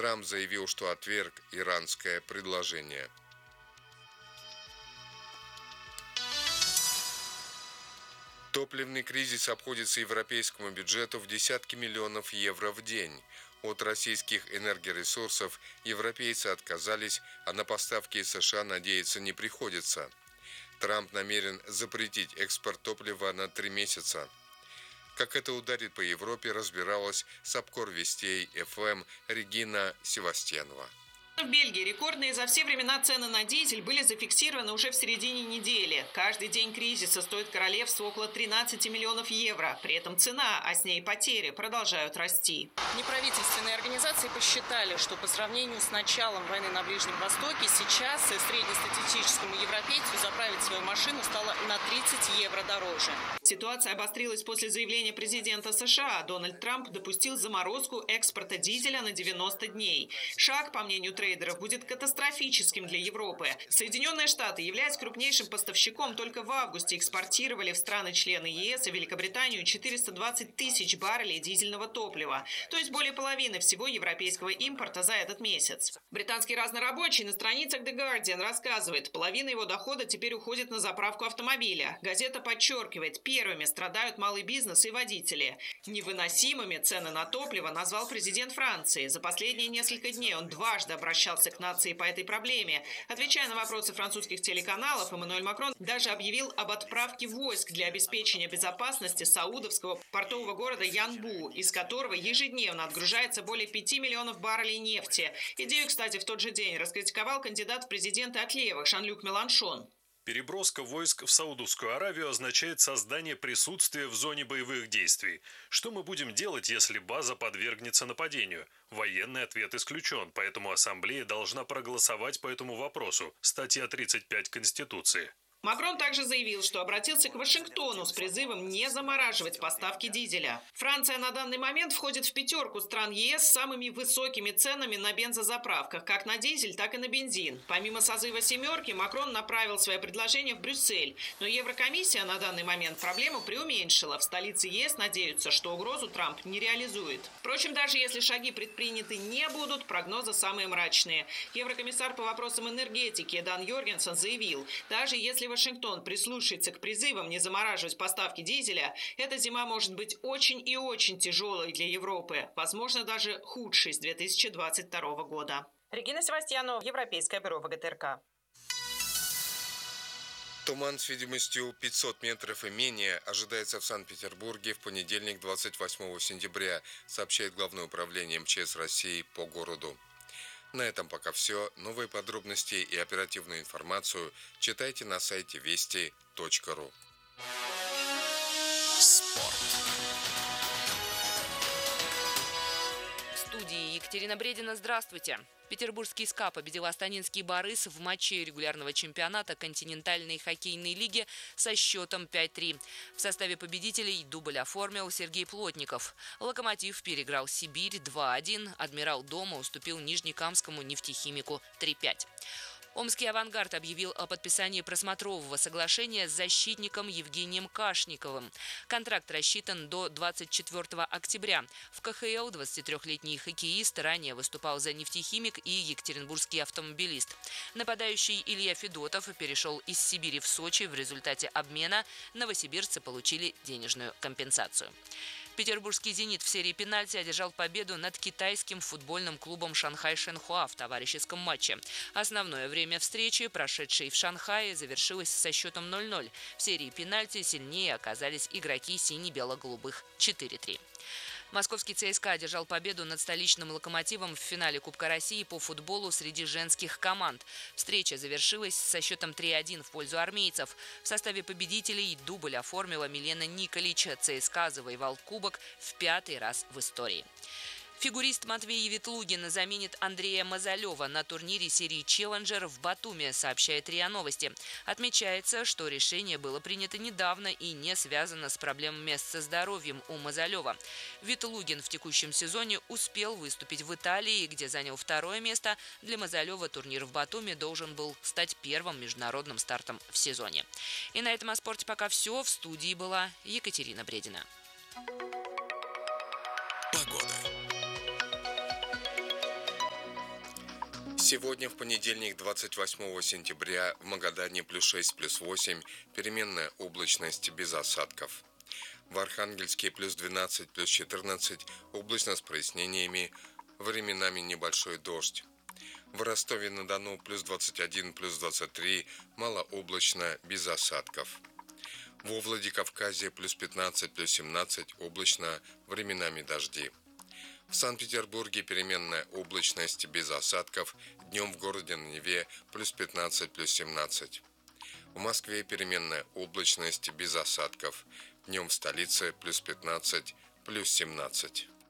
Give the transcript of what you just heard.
Трамп заявил, что отверг иранское предложение. Топливный кризис обходится европейскому бюджету в десятки миллионов евро в день. От российских энергоресурсов европейцы отказались, а на поставки из США надеяться не приходится. Трамп намерен запретить экспорт топлива на 3 месяца. Как это ударит по Европе, разбиралась с Обкор Вестей ФМ Регина Севастьянова. В Бельгии рекордные за все времена цены на дизель были зафиксированы уже в середине недели. Каждый день кризиса стоит королевству около 13 миллионов евро. При этом цена, а с ней потери, продолжают расти. Неправительственные организации посчитали, что по сравнению с началом войны на Ближнем Востоке сейчас среднестатистическому европейцу заправить свою машину стало на 30 евро дороже. Ситуация обострилась после заявления президента США. Дональд Трамп допустил заморозку экспорта дизеля на 90 дней. Шаг, по мнению трейдеров, будет катастрофическим для Европы. Соединенные Штаты, являясь крупнейшим поставщиком, только в августе экспортировали в страны-члены ЕС и Великобританию 420 тысяч баррелей дизельного топлива, то есть более половины всего европейского импорта за этот месяц. Британский разнорабочий на страницах The Guardian рассказывает, половина его дохода теперь уходит на заправку автомобиля. Газета подчеркивает, первыми страдают малый бизнес и водители. Невыносимыми цены на топливо назвал президент Франции. За последние несколько дней он дважды обращался к нации по этой проблеме. Отвечая на вопросы французских телеканалов, Эммануэль Макрон даже объявил об отправке войск для обеспечения безопасности саудовского портового города Янбу, из которого ежедневно отгружается более 5 миллионов баррелей нефти. Идею, кстати, в тот же день раскритиковал кандидат в президенты от левых Жан-Люк Меланшон. Переброска войск в Саудовскую Аравию означает создание присутствия в зоне боевых действий. Что мы будем делать, если база подвергнется нападению? Военный ответ исключен, поэтому Ассамблея должна проголосовать по этому вопросу. Статья 35 Конституции. Макрон также заявил, что обратился к Вашингтону с призывом не замораживать поставки дизеля. Франция на данный момент входит в пятерку стран ЕС с самыми высокими ценами на бензозаправках, как на дизель, так и на бензин. Помимо созыва «семерки», Макрон направил свое предложение в Брюссель. Но Еврокомиссия на данный момент проблему преуменьшила. В столице ЕС надеются, что угрозу Трамп не реализует. Впрочем, даже если шаги предприняты не будут, прогнозы самые мрачные. Еврокомиссар по вопросам энергетики Дан Йоргенсен заявил, даже если Вашингтон прислушается к призывам не замораживать поставки дизеля, эта зима может быть очень и очень тяжелой для Европы, возможно, даже худшей с 2022 года. Регина Севастьянова, Европейское бюро ВГТРК. Туман с видимостью 500 метров и менее ожидается в Санкт-Петербурге в понедельник, 28 сентября, сообщает Главное управление МЧС России по городу. На этом пока все. Новые подробности и оперативную информацию читайте на сайте вести.ру. Спорт. В студии Екатерина Бредина. Здравствуйте. Петербургский СКА победил астанинский «Борис» в матче регулярного чемпионата континентальной хоккейной лиги со счетом 5-3. В составе победителей дубль оформил Сергей Плотников. «Локомотив» переиграл «Сибирь» 2-1. «Адмирал» дома уступил Нижнекамскому «Нефтехимику» 3-5. Омский «Авангард» объявил о подписании просмотрового соглашения с защитником Евгением Кашниковым. Контракт рассчитан до 24 октября. В КХЛ 23-летний хоккеист ранее выступал за «Нефтехимик» и екатеринбургский автомобилист. Нападающий Илья Федотов перешел из Сибири в Сочи. В результате обмена новосибирцы получили денежную компенсацию. Петербургский «Зенит» в серии пенальти одержал победу над китайским футбольным клубом «Шанхай Шенхуа» в товарищеском матче. Основное время встречи, прошедшей в Шанхае, завершилось со счетом 0-0. В серии пенальти сильнее оказались игроки сине-бело-голубых 4-3. Московский ЦСКА одержал победу над столичным «Локомотивом» в финале Кубка России по футболу среди женских команд. Встреча завершилась со счетом 3-1 в пользу армейцев. В составе победителей дубль оформила Милена Николич. ЦСКА завоевал кубок в 5-й раз в истории. Фигурист Матвей Ветлугин заменит Андрея Мазалева на турнире серии «Челленджер» в Батуми, сообщает РИА Новости. Отмечается, что решение было принято недавно и не связано с проблемами со здоровьем у Мазалева. Ветлугин в текущем сезоне успел выступить в Италии, где занял 2-е место. Для Мазалева турнир в Батуми должен был стать первым международным стартом в сезоне. И на этом о спорте пока все. В студии была Екатерина Бредина. Погода. Сегодня, в понедельник, 28 сентября, в Магадане +6, +8, переменная облачность без осадков. В Архангельске +12, +14, облачно с прояснениями, временами небольшой дождь. В Ростове-на-Дону +21, +23, малооблачно, без осадков. Во Владикавказе +15, +17, облачно, временами дожди. В Санкт-Петербурге переменная облачность без осадков, днем в городе на Неве +15, +17. В Москве переменная облачность без осадков, днем в столице +15, +17.